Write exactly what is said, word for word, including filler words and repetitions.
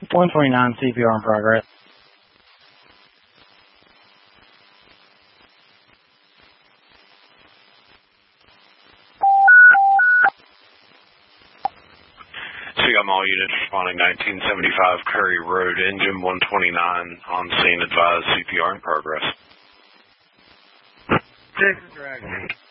one twenty-nine, C P R in progress. So you got all units responding nineteen seventy-five Curry Road, engine one twenty-nine, on scene, advised C P R in progress. Texas Dragon.